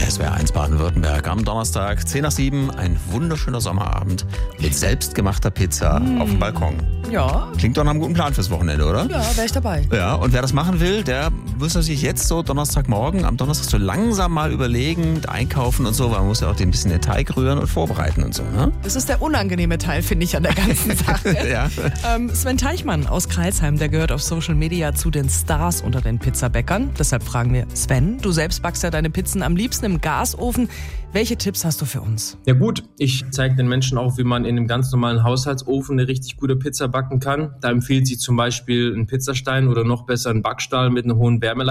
SWR1 Baden-Württemberg am Donnerstag, 6:10, ein wunderschöner Sommerabend mit selbstgemachter Pizza auf dem Balkon. Ja. Klingt doch nach einem guten Plan fürs Wochenende, oder? Ja, wäre ich dabei. Ja, und wer das machen will, der muss sich jetzt so Donnerstagmorgen, am Donnerstag so langsam mal überlegen, einkaufen und so, weil man muss ja auch ein bisschen den Teig rühren und vorbereiten und so, ne? Das ist der unangenehme Teil, finde ich, an der ganzen Sache. Ja. Sven Teichmann aus Crailsheim, der gehört auf Social Media zu den Stars unter den Pizzabäckern. Deshalb fragen wir, Sven, du selbst backst ja deine Pizzen am liebsten im Gasofen. Welche Tipps hast du für uns? Ja gut, ich zeige den Menschen auch, wie man in einem ganz normalen Haushaltsofen eine richtig gute Pizza backen kann. Da empfiehlt sich zum Beispiel ein Pizzastein oder noch besser ein Backstahl mit einer hohen Wärmeleistung.